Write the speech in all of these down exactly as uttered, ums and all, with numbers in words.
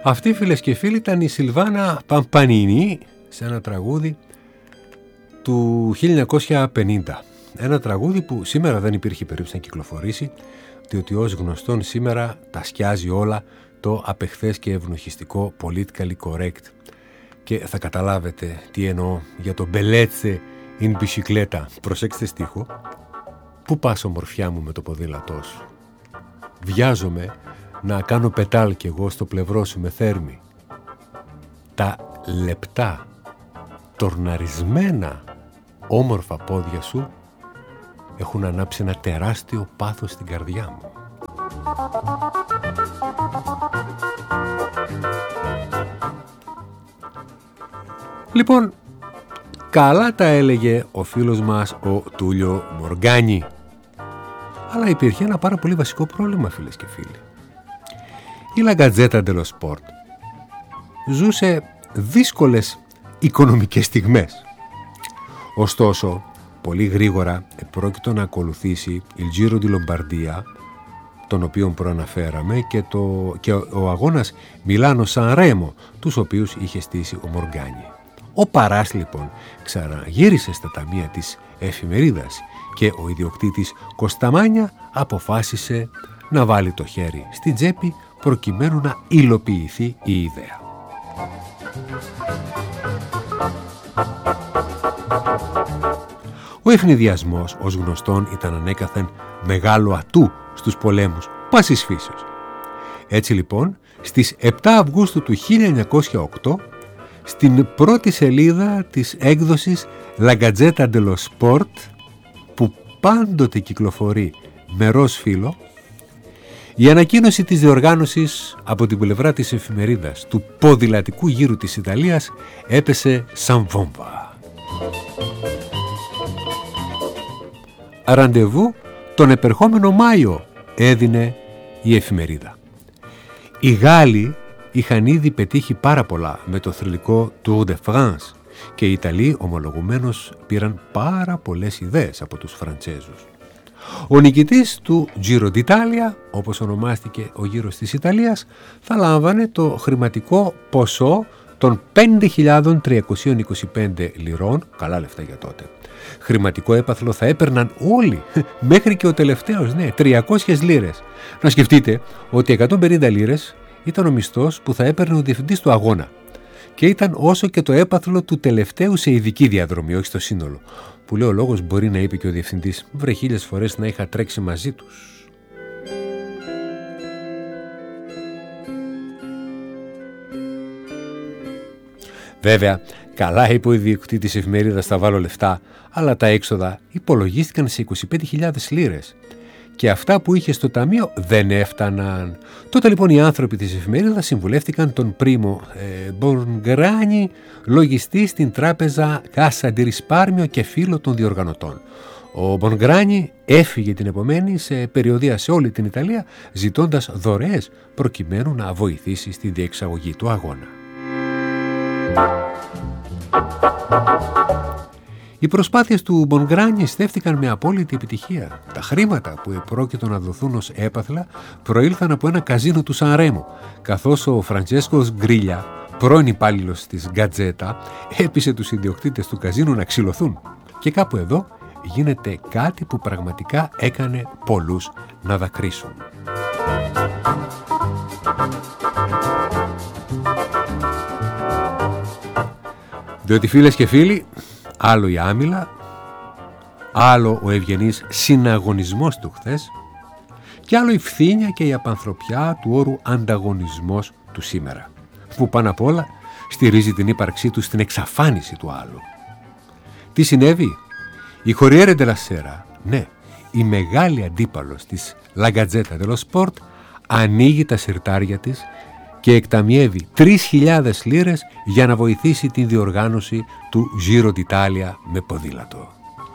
Αυτή, φίλες και φίλοι, ήταν η Σιλβάνα Παμπανίνη σε ένα τραγούδι του χίλια εννιακόσια πενήντα. Ένα τραγούδι που σήμερα δεν υπήρχε περίπτωση να κυκλοφορήσει, διότι ως γνωστόν σήμερα τα σκιάζει όλα το απεχθές και ευνοχιστικό politically correct. Και θα καταλάβετε τι εννοώ για το μπελέτσε in bicicleta. Προσέξτε στίχο. Πού πας ομορφιά μου με το ποδήλατό σου? Βιάζομαι να κάνω πετάλ κι εγώ στο πλευρό σου με θέρμη. Τα λεπτά, τορναρισμένα, όμορφα πόδια σου έχουν ανάψει ένα τεράστιο πάθος στην καρδιά μου. Λοιπόν, καλά τα έλεγε ο φίλος μας ο Τούλιο Μοργάνη. Αλλά υπήρχε ένα πάρα πολύ βασικό πρόβλημα, φίλες και φίλοι. Η La Gazzetta dello Sport ζούσε δύσκολες οικονομικές στιγμές. Ωστόσο, πολύ γρήγορα επρόκειτο να ακολουθήσει il Giro di Lombardia, τον οποίον προαναφέραμε, και, το, και ο, ο αγώνας Μιλάνο-Σαν Ρέμο, τους οποίους είχε στήσει ο Μοργάνη. Ο Παράς λοιπόν ξαναγύρισε στα ταμεία της εφημερίδας και ο ιδιοκτήτης Κωσταμάνια αποφάσισε να βάλει το χέρι στην τσέπη προκειμένου να υλοποιηθεί η ιδέα. Ο ευνηδιασμός ως γνωστόν ήταν ανέκαθεν μεγάλο ατού στους πολέμους πάσης φύσεως. Έτσι λοιπόν στις επτά Αυγούστου του χίλια εννιακόσια οκτώ, στην πρώτη σελίδα της έκδοσης La Gazzetta dello Sport, που πάντοτε κυκλοφορεί με ροζ φύλλο, η ανακοίνωση της διοργάνωσης από την πλευρά της εφημερίδας του ποδηλατικού γύρου της Ιταλίας έπεσε σαν βόμβα. Ραντεβού τον επερχόμενο Μάιο έδινε η εφημερίδα. Οι Γάλλοι είχαν ήδη πετύχει πάρα πολλά με το θρυλικό Tour de France και οι Ιταλοί ομολογουμένως πήραν πάρα πολλές ιδέες από τους Φραντσέζους. Ο νικητής του Giro d'Italia, όπως ονομάστηκε ο γύρος της Ιταλίας, θα λάμβανε το χρηματικό ποσό των πέντε χιλιάδες τριακόσιες είκοσι πέντε λιρών, καλά λεφτά για τότε. Χρηματικό έπαθλο θα έπαιρναν όλοι, μέχρι και ο τελευταίος, ναι, τριακόσιες λίρες. Να σκεφτείτε ότι εκατόν πενήντα λίρες ήταν ο μισθός που θα έπαιρνε ο διευθυντής του αγώνα και ήταν όσο και το έπαθλο του τελευταίου σε ειδική διαδρομή, όχι στο σύνολο. Που λέει ο λόγος, μπορεί να είπε και ο διευθυντής, βρε χίλιες φορές να είχα τρέξει μαζί τους. Βέβαια, καλά είπε ο ιδιοκτήτης της εφημερίδας, θα βάλω λεφτά, αλλά τα έξοδα υπολογίστηκαν σε είκοσι πέντε χιλιάδες λίρες και αυτά που είχε στο ταμείο δεν έφταναν. Τότε λοιπόν οι άνθρωποι της εφημερίδας συμβουλεύτηκαν τον πρίμο ε, Μπονγκράνι, λογιστή στην τράπεζα Κάσα ντι Ρισπάρμιο και φίλο των διοργανωτών. Ο Μπονγκράνι έφυγε την επομένη σε περιοδεία σε όλη την Ιταλία, ζητώντας δωρεές προκειμένου να βοηθήσει στη διεξαγωγή του αγώνα. Οι προσπάθειες του Μπονγκράνι στέφθηκαν με απόλυτη επιτυχία. Τα χρήματα που επρόκειτο να δοθούν ως έπαθλα προήλθαν από ένα καζίνο του Σαν Ρέμο, καθώς ο Φραντσέσκος Γκρίλια, πρώην υπάλληλος της Γκατζέτα, έπεισε τους ιδιοκτήτες του καζίνου να ξυλωθούν. Και κάπου εδώ γίνεται κάτι που πραγματικά έκανε πολλούς να δακρύσουν. Διότι, φίλες και φίλοι, άλλο η άμυλα, άλλο ο ευγενής συναγωνισμός του χθες και άλλο η φθήνια και η απανθρωπιά του όρου ανταγωνισμός του σήμερα, που πάνω απ' όλα στηρίζει την ύπαρξή του στην εξαφάνιση του άλλου. Τι συνέβη? Η Corriere della Sera, ναι, η μεγάλη αντίπαλος της La Gazzetta dello Sport, ανοίγει τα συρτάρια της και εκταμιεύει τρεις χιλιάδες λίρες για να βοηθήσει την διοργάνωση του Giro d'Italia με ποδήλατο.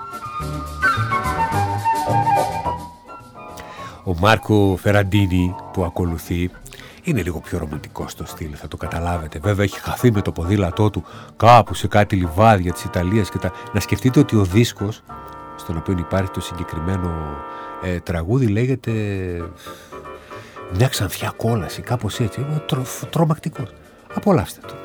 Ο Μάρκο Φεραντίνι που ακολουθεί είναι λίγο πιο ρομαντικό στο στυλ, θα το καταλάβετε. Βέβαια έχει χαθεί με το ποδήλατό του κάπου σε κάτι λιβάδια της Ιταλίας και τα... να σκεφτείτε ότι ο δίσκος στον οποίο υπάρχει το συγκεκριμένο ε, τραγούδι λέγεται μια ξανθιά κόλαση, κάπως έτσι, τρο, τρομακτικός. Απολαύστε το.